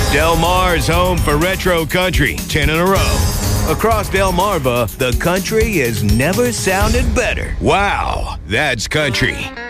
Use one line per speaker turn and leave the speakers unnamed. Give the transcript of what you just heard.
Del Mar's home for retro country, 10 in a row. Across Delmarva, the country has never sounded better. Wow, that's country.